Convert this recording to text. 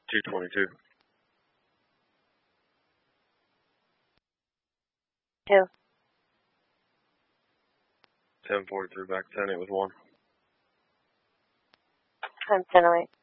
222. Who? 1043 back 10, it was 1. I'm 1008.